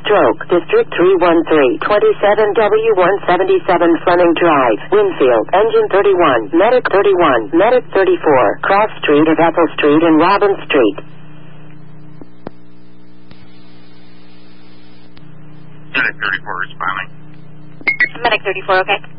stroke. District 313, 27W177 Fleming Drive, Winfield. Engine 31, Medic 31, Medic 34, Cross Street of Ethel Street and Robin Street. Medic 34 responding. Medic 34, okay.